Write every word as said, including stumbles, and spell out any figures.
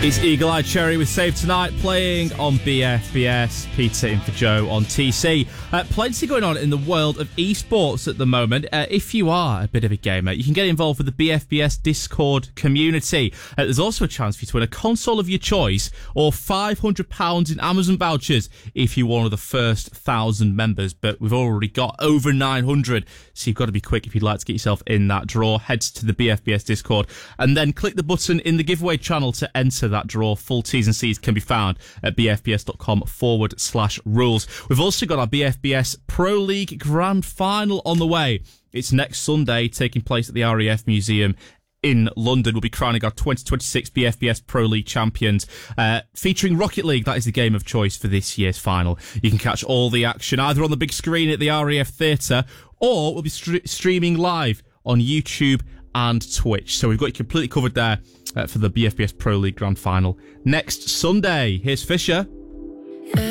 It's Eagle Eye Cherry with Save Tonight playing on B F B S. Peter in for Joe on T C. Uh, plenty going on in the world of esports at the moment. Uh, if you are a bit of a gamer, you can get involved with the B F B S Discord community. Uh, there's also a chance for you to win a console of your choice or five hundred pounds in Amazon vouchers if you're one of the first one thousand members. But we've already got over nine hundred, so you've got to be quick if you'd like to get yourself in that draw. Head to the B F B S Discord and then click the button in the giveaway channel to enter that draw. Full T's and C's can be found at bfbs.com forward slash rules. We've also got our B F B S Pro League Grand Final on the way. It's next Sunday, taking place at the R A F Museum in London. We'll be crowning our twenty twenty-six B F B S Pro League champions, uh, featuring Rocket League. That is the game of choice for this year's final. You can catch all the action either on the big screen at the R A F Theatre, or we'll be st- streaming live on YouTube and Twitch. So we've got you completely covered there uh, for the B F B S Pro League Grand Final next Sunday. Here's Fisher